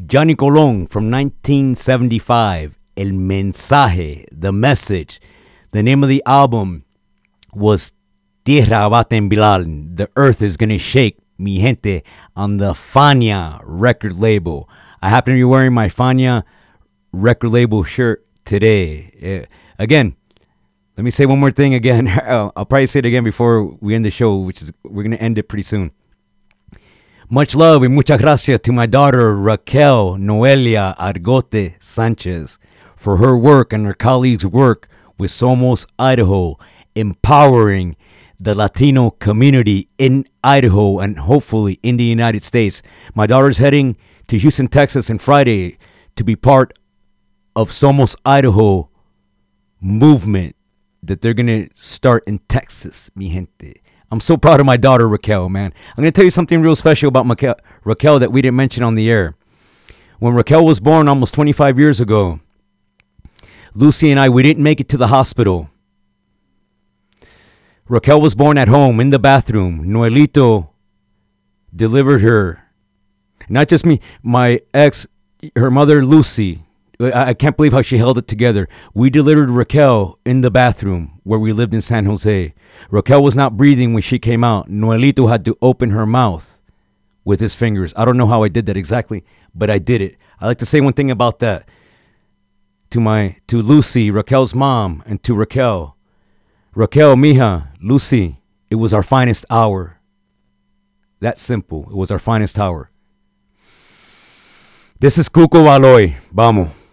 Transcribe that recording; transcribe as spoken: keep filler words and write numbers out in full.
Johnny Colon from nineteen seventy-five. El Mensaje, The Message. The name of the album was Tierra va a temblar. The earth is gonna shake, mi gente, on the Fania record label. I happen to be wearing my Fania record label shirt today. Uh, again, let me say one more thing again. I'll, I'll probably say it again before we end the show, which is we're gonna end it pretty soon. Much love and muchas gracias to my daughter Raquel Noelia Argote Sanchez for her work and her colleagues' work with Somos Idaho, empowering the Latino community in Idaho and hopefully in the United States. My daughter's heading to Houston, Texas on Friday to be part of Somos Idaho movement that they're going to start in Texas, mi gente. I'm so proud of my daughter, Raquel, man. I'm going to tell you something real special about Raquel, Raquel that we didn't mention on the air. When Raquel was born almost twenty-five years ago, Lucy and I, we didn't make it to the hospital. Raquel was born at home in the bathroom. Noelito delivered her. Not just me, my ex, her mother, Lucy. I, I can't believe how she held it together. We delivered Raquel in the bathroom where we lived in San Jose. Raquel was not breathing when she came out. Noelito had to open her mouth with his fingers. I don't know how I did that exactly, but I did it. I like to say one thing about that to my to Lucy, Raquel's mom, and to Raquel. Raquel, mija, Lucy, it was our finest hour. That simple. It was our finest hour. This is Cuco Valoy. Vamos.